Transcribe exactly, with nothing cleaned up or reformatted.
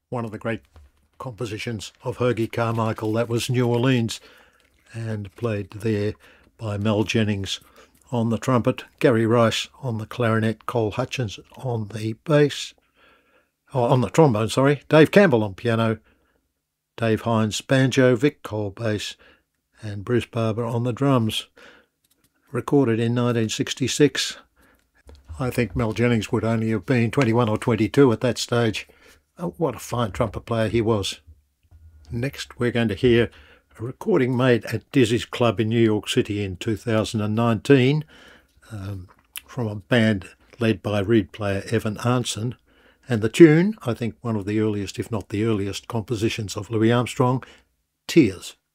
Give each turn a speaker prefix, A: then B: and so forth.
A: one of the great compositions of Hoagy Carmichael. That was New Orleans, and played there by Mel Jennings on the trumpet, Gary Rice on the clarinet, Cole Hutchins on the bass, oh, on the trombone, sorry, Dave Campbell on piano, Dave Hines banjo, Vic Cole bass, and Bruce Barber on the drums. Recorded in nineteen sixty-six. I think Mel Jennings would only have been twenty-one or twenty-two at that stage. Oh, what a fine trumpet player he was. Next we're going to hear a recording made at Dizzy's Club in New York City in two thousand nineteen um, from a band led by reed player Evan Arnson. And the tune, I think one of the earliest, if not the earliest, compositions of Louis Armstrong, Tears.